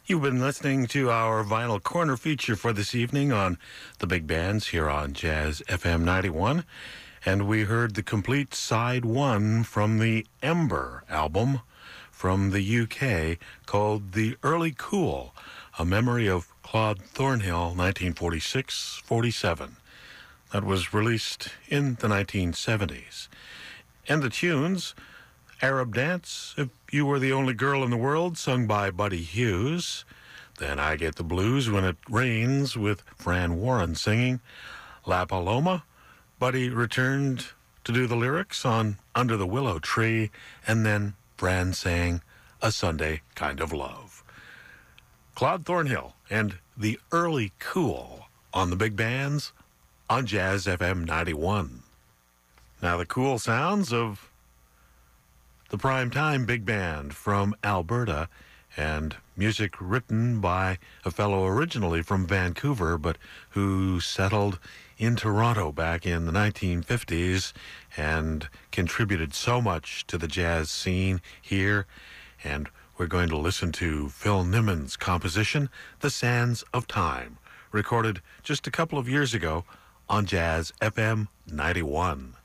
You've been listening to our Vinyl Corner feature for this evening on the big bands here on Jazz FM 91. And we heard the complete side one from the Ember album from the UK called The Early Cool, a memory of Claude Thornhill, 1946-47. That was released in the 1970s. And the tunes, Arab Dance, If You Were the Only Girl in the World, sung by Buddy Hughes. Then I Get the Blues When It Rains with Fran Warren singing. La Paloma, Buddy returned to do the lyrics on Under the Willow Tree, and then Fran sang A Sunday Kind of Love. Claude Thornhill and The Early Cool on the big bands on Jazz FM 91. Now the cool sounds of the Primetime Big Band from Alberta, and music written by a fellow originally from Vancouver, but who settled in Toronto back in the 1950s and contributed so much to the jazz scene here. And we're going to listen to Phil Nimon's composition, The Sands of Time, recorded just a couple of years ago on Jazz FM 91.